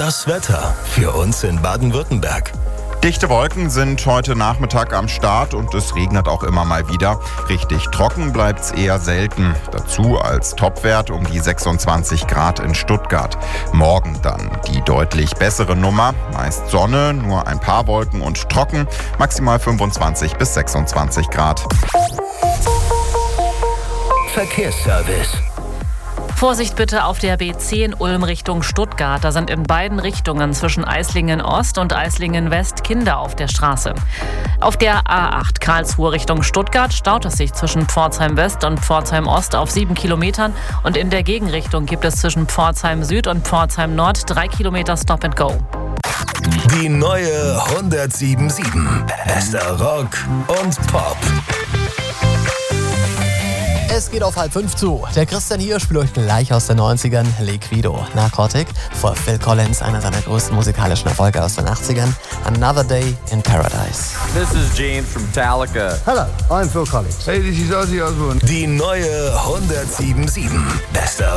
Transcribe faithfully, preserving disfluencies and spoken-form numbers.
Das Wetter für uns in Baden-Württemberg. Dichte Wolken sind heute Nachmittag am Start und es regnet auch immer mal wieder. Richtig trocken bleibt's eher selten. Dazu als Topwert um die sechsundzwanzig Grad in Stuttgart. Morgen dann die deutlich bessere Nummer. Meist Sonne, nur ein paar Wolken und trocken. Maximal fünfundzwanzig bis sechsundzwanzig Grad. Verkehrsservice. Vorsicht bitte auf der B zehn Ulm Richtung Stuttgart. Da sind in beiden Richtungen zwischen Eislingen Ost und Eislingen West Kinder auf der Straße. Auf der A acht Karlsruhe Richtung Stuttgart staut es sich zwischen Pforzheim West und Pforzheim Ost auf sieben Kilometern. Und in der Gegenrichtung gibt es zwischen Pforzheim Süd und Pforzheim Nord drei Kilometer Stop and Go. Die neue hundertsieben Komma sieben. Bester Rock und Pop. Es geht auf halb fünf zu. Der Christian hier spielt euch gleich aus den neunzigern Liquido. Narcotic vor Phil Collins, einer seiner größten musikalischen Erfolge aus den achtzigern. Another Day in Paradise. This is James from Metallica. Hello, I'm Phil Collins. Hey, this is Ozzy Osbourne. Die neue hundertsieben Komma sieben. Bester